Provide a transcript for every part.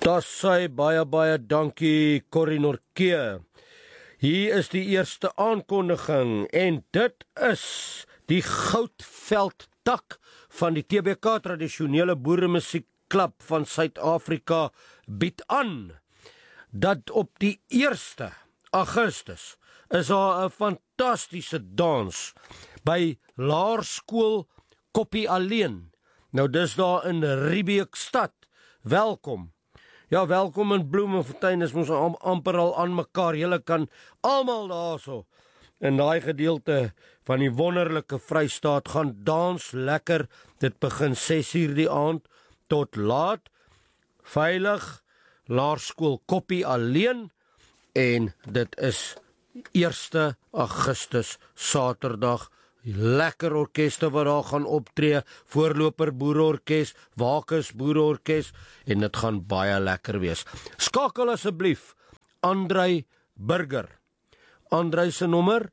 Das sê baie dankie Corrie Norke. Hier is die eerste aankondiging en dit is die Goudveldtak van die TBK tradisionele boeremusiekklub van Suid-Afrika bied aan dat op die 1 Augustus is daar 'n fantastiese dans by Laerskool Koppie Alleen. Nou dis daar in Riebeekstad. Welkom. Ja, welkom in Bloemfontein, is ons amper al aan mekaar. Julle kan almal daarso in daai gedeelte van die wonderlike Vrystaat gaan dans lekker. Dit begin 6:00 die aand tot laat. Veilig, Laerskool Koppie Alleen en dit is 1 Augustus Saterdag. Lekker orkeste wat daar gaan optree, Voorloper Boereorkes, Wakus Boereorkes en dit gaan baie lekker wees. Skakel asseblief Andrei Burger. Andrei se nommer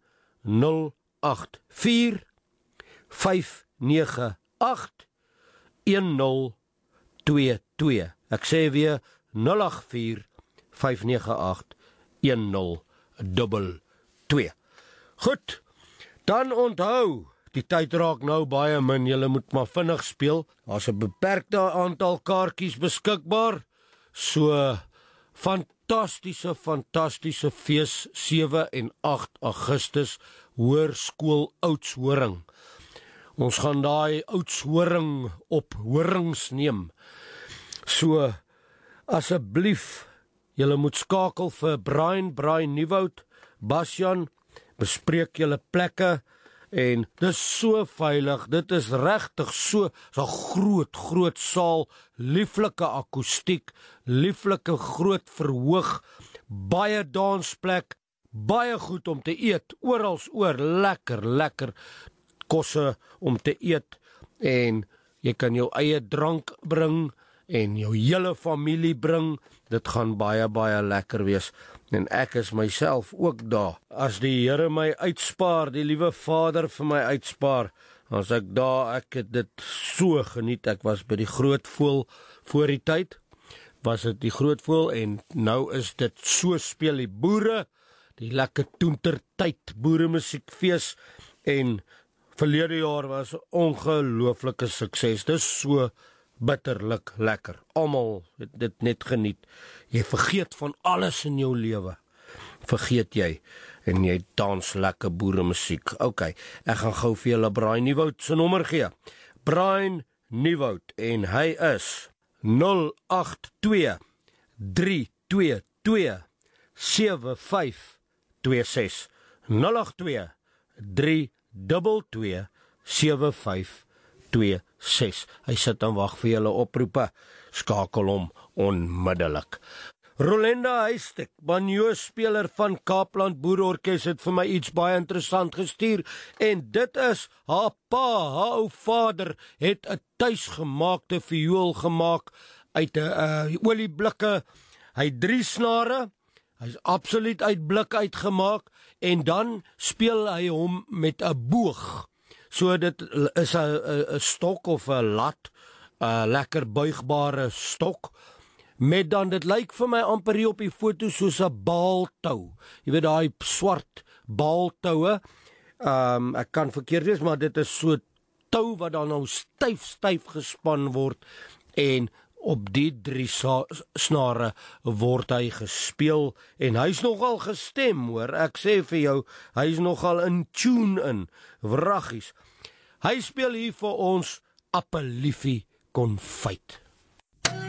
084 598 1022. Ek sê weer 084 598 1022. Goed. Dan onthou, die tyd raak nou baie min, julle moet maar vinnig speel. Daar's 'n beperkte aantal kaartjies beskikbaar. So fantastiese fees 7 en 8 Augustus Hoërskool Oudtshoorn. Ons gaan daai Oudtshoorn op horings neem. So asseblief, julle moet skakel vir Brian Nieuwoud, Basjan, bespreek julle plekke en dis so veilig, dit is regtig so 'n groot saal, lieflike akoestiek, lieflike groot verhoog, baie dansplek, baie goed om te eet, orals oor, lekker kosse om te eet en jy kan jou eie drank bring en jou hele familie bring, dit gaan baie lekker wees. En ek is myself ook daar. As die Here my uitspaar, die liewe Vader vir my uitspaar, as ek daar, ek het dit so geniet. Ek was by die Grootvoël voor die tyd, was dit die Grootvoël en nou is dit so speel die boere, die lekker toentertyd boeremusiekfees en verlede jaar was 'n ongelooflike sukses. Dis so bitterlik lekker. Almal het dit net geniet. Jy vergeet van alles in jou lewe. Vergeet jy en jy dans lekker boeremusiek. OK, ek gaan gou vir julle Brian Nieuwoud se nommer gee. Brian Nieuwoud en hy is 082 322 7526 082 322 7526. Hy sit en wag vir julle oproepe. Skakel hom onmiddellik. Rolenda Huystek, banjo-speler van Kaapland Boereorkes, het vir my iets baie interessant gestuur en dit is haar ou vader het 'n tuisgemaakte viool gemaak uit 'n olieblikke. Hy het 3 snare. Hy's absoluut uit blik uitgemaak en dan speel hy hom met 'n boog. So dit is 'n stok of 'n lat, 'n lekker buigbare stok, met dan, dit lyk vir my amper hier op die foto soos 'n baaltou. Jy weet daai swart baaltoue, ek kan verkeerd wees, maar dit is so tou wat dan nou styf gespan word en op die 3 snare word hy gespeel en hy's nogal gestem, hoor. Ek sê vir jou, hy's nogal in tune in, wraggies. Hy speel hier vir ons Appeliefie Konfyt.